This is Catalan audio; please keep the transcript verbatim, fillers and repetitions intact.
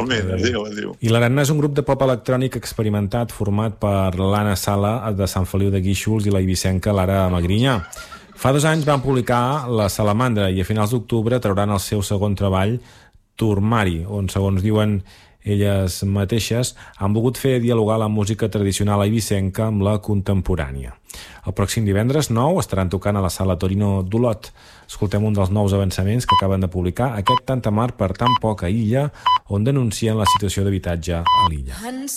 igualment, adéu, adéu. I l'Arena és un grup de pop electrònic experimentat format per l'Anna Sala de Sant Feliu de Guíxols i la eivissenca Lara Magrinyà. Fa dos anys van publicar La Salamandra i a finals d'octubre trauran el seu segon treball, Turmari, on, segons diuen elles mateixes, han volgut fer dialogar la música tradicional eivissenca amb la contemporània. El pròxim divendres nou estaran tocant a la sala Torino d'Olot. Escoltem un dels nous avançaments que acaben de publicar, aquest Tanta mar per tan poca illa, on denuncien la situació d'habitatge a l'illa.